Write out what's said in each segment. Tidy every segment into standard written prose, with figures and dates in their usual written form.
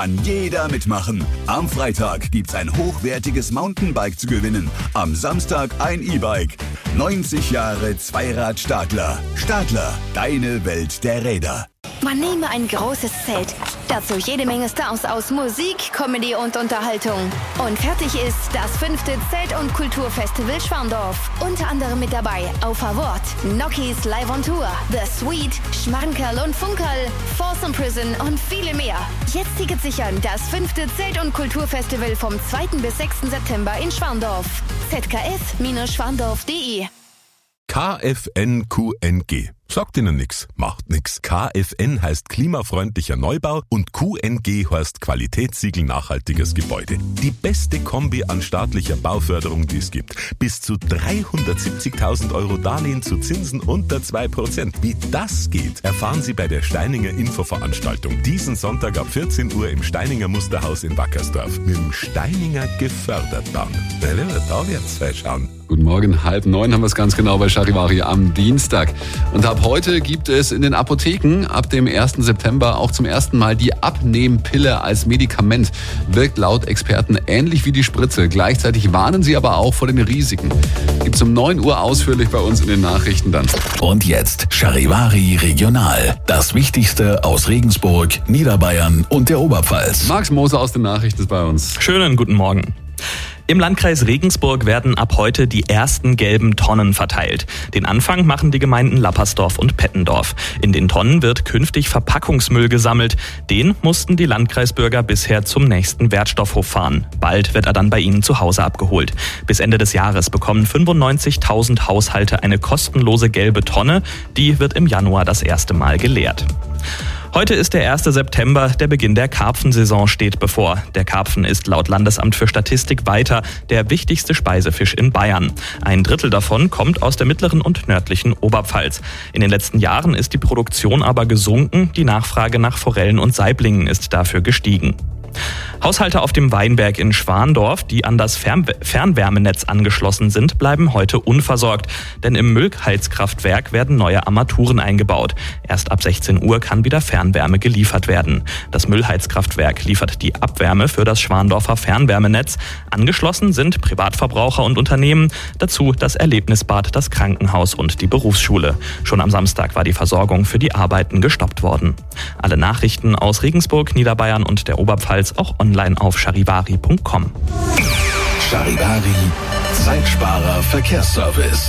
kann jeder mitmachen. Am Freitag gibt's ein hochwertiges Mountainbike zu gewinnen. Am Samstag ein E-Bike. 90 Jahre Zweirad Stadler. Stadler, deine Welt der Räder. Man nehme ein großes Zelt, dazu jede Menge Stars aus Musik, Comedy und Unterhaltung. Und fertig ist das 5. Zelt- und Kulturfestival Schwandorf. Unter anderem mit dabei Auf Award, Nokis Live on Tour, The Sweet, Schmankerl und Funkerl, Folsom Prison und viele mehr. Jetzt Tickets sichern, das 5. Zelt- und Kulturfestival vom 2. bis 6. September in Schwandorf. zkf-schwandorf.de. KFN-QNG. Sagt Ihnen nix, macht nix. KFN heißt klimafreundlicher Neubau und QNG heißt Qualitätssiegel nachhaltiges Gebäude. Die beste Kombi an staatlicher Bauförderung, die es gibt. Bis zu 370.000 € Darlehen zu Zinsen unter 2%. Wie das geht, erfahren Sie bei der Steininger Infoveranstaltung. Diesen Sonntag ab 14 Uhr im Steininger Musterhaus in Wackersdorf. Mit dem Steininger gefördert dann. Da wird's schauen. Guten Morgen, 8:30 haben wir es ganz genau bei Charivari am Dienstag. Und ab heute gibt es in den Apotheken ab dem 1. September auch zum ersten Mal die Abnehmpille als Medikament. Wirkt laut Experten ähnlich wie die Spritze. Gleichzeitig warnen sie aber auch vor den Risiken. Gibt's um 9 Uhr ausführlich bei uns in den Nachrichten dann. Und jetzt Charivari Regional. Das Wichtigste aus Regensburg, Niederbayern und der Oberpfalz. Max Moser aus den Nachrichten ist bei uns. Schönen guten Morgen. Im Landkreis Regensburg werden ab heute die ersten gelben Tonnen verteilt. Den Anfang machen die Gemeinden Lappersdorf und Pettendorf. In den Tonnen wird künftig Verpackungsmüll gesammelt. Den mussten die Landkreisbürger bisher zum nächsten Wertstoffhof fahren. Bald wird er dann bei ihnen zu Hause abgeholt. Bis Ende des Jahres bekommen 95.000 Haushalte eine kostenlose gelbe Tonne. Die wird im Januar das erste Mal geleert. Heute ist der 1. September, der Beginn der Karpfensaison steht bevor. Der Karpfen ist laut Landesamt für Statistik weiter der wichtigste Speisefisch in Bayern. 1/3 davon kommt aus der mittleren und nördlichen Oberpfalz. In den letzten Jahren ist die Produktion aber gesunken, die Nachfrage nach Forellen und Saiblingen ist dafür gestiegen. Haushalte auf dem Weinberg in Schwandorf, die an das Fernwärmenetz angeschlossen sind, bleiben heute unversorgt. Denn im Müllheizkraftwerk werden neue Armaturen eingebaut. Erst ab 16 Uhr kann wieder Fernwärme geliefert werden. Das Müllheizkraftwerk liefert die Abwärme für das Schwandorfer Fernwärmenetz. Angeschlossen sind Privatverbraucher und Unternehmen. Dazu das Erlebnisbad, das Krankenhaus und die Berufsschule. Schon am Samstag war die Versorgung für die Arbeiten gestoppt worden. Alle Nachrichten aus Regensburg, Niederbayern und der Oberpfalz auch online auf charivari.com. Charivari, Zeitsparer Verkehrsservice.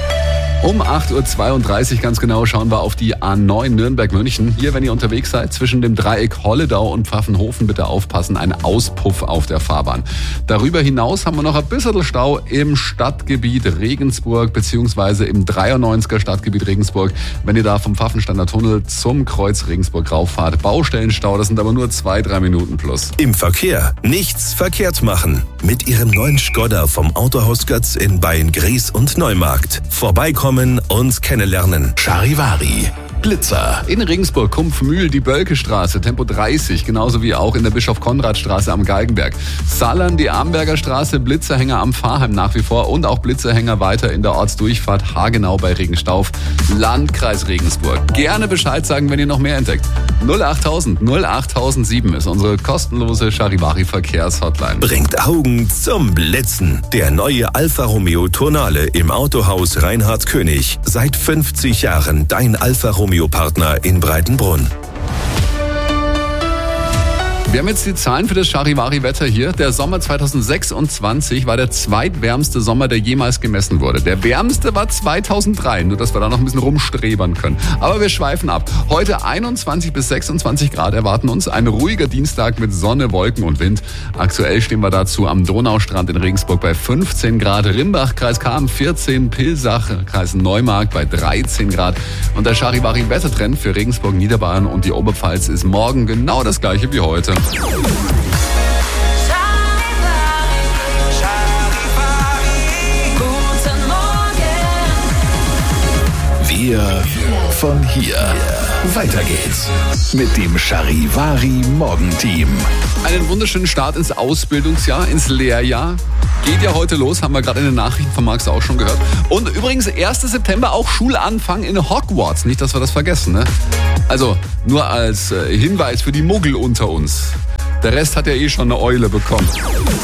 Um 8:32 Uhr ganz genau schauen wir auf die A9 Nürnberg-München. Hier, wenn ihr unterwegs seid, zwischen dem Dreieck Holledau und Pfaffenhofen bitte aufpassen, ein Auspuff auf der Fahrbahn. Darüber hinaus haben wir noch ein bisschen Stau im Stadtgebiet Regensburg beziehungsweise im 93er Stadtgebiet Regensburg. Wenn ihr da vom Pfaffensteiner Tunnel zum Kreuz Regensburg rauffahrt, Baustellenstau, das sind aber nur 2-3 Minuten plus. Im Verkehr nichts verkehrt machen. Mit Ihrem neuen Skoda vom Autohaus Götz in Beyen-Gries und Neumarkt. Vorbeikommen und kennenlernen. Charivari, Blitzer. In Regensburg, Kumpfmühl, die Bölkestraße, Tempo 30, genauso wie auch in der Bischof-Konrad-Straße am Galgenberg. Sallern, die Amberger Straße, Blitzerhänger am Pfarrheim nach wie vor und auch Blitzerhänger weiter in der Ortsdurchfahrt Hagenau bei Regenstauf, Landkreis Regensburg. Gerne Bescheid sagen, wenn ihr noch mehr entdeckt. 08000 08007 ist unsere kostenlose Charivari-Verkehrshotline. Bringt Augen zum Blitzen. Der neue Alfa Romeo Tonale im Autohaus Reinhard König. Seit 50 Jahren dein Alfa Romeo Partner in Breitenbrunn. Wir haben jetzt die Zahlen für das Charivari-Wetter hier. Der Sommer 2026 war der zweitwärmste Sommer, der jemals gemessen wurde. Der wärmste war 2003, nur dass wir da noch ein bisschen rumstrebern können. Aber wir schweifen ab. Heute 21 bis 26 Grad erwarten uns. Ein ruhiger Dienstag mit Sonne, Wolken und Wind. Aktuell stehen wir dazu am Donaustrand in Regensburg bei 15 Grad, Rimbach, Kreis Cham 14, Pilsach, Kreis Neumarkt bei 13 Grad. Und der Charivari-Wettertrend für Regensburg, Niederbayern und die Oberpfalz ist morgen genau das gleiche wie heute. Wir von hier. Weiter geht's mit dem Charivari Morgenteam. Einen wunderschönen Start ins Ausbildungsjahr, ins Lehrjahr. Geht ja heute los, haben wir gerade in den Nachrichten von Max auch schon gehört. Und übrigens 1. September auch Schulanfang in Hogwarts. Nicht, dass wir das vergessen, ne? Also nur als Hinweis für die Muggel unter uns. Der Rest hat ja eh schon eine Eule bekommen.